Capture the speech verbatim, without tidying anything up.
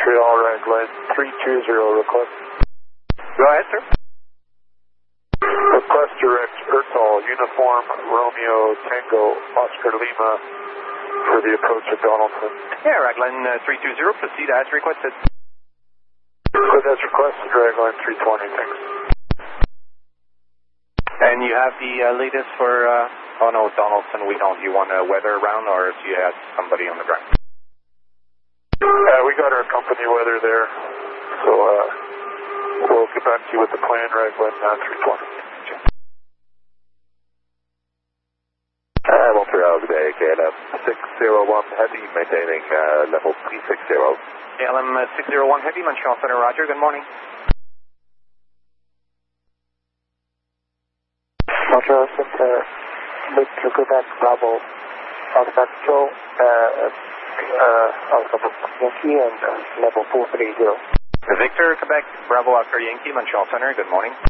Montreal, Raglan three two zero, request. Go ahead, sir. Request direct Ertol, uniform Romeo Tango Oscar Lima for the approach of Donaldson. Yeah, Raglan uh, three two zero, proceed as requested. Good, that's requested, Raglan three twenty, thanks. And you have the uh, latest for, uh, oh no, Donaldson, we don't. You want a weather around or do you have somebody on the ground? Uh, we got our company weather there, so uh, we'll get back to you with the plan, Raglan uh, three twenty. Uh, Montreal today, K L M six zero one Heavy, maintaining uh, level three six zero. K L M six zero one Heavy, Montreal Center, Roger, good morning. Montreal Center, mid to Quebec, Bravo, Alpha Control, uh, uh, Alpha Yankee, and uh, level four three zero. Victor, Quebec, Bravo, Oscar Yankee, Montreal Center, good morning.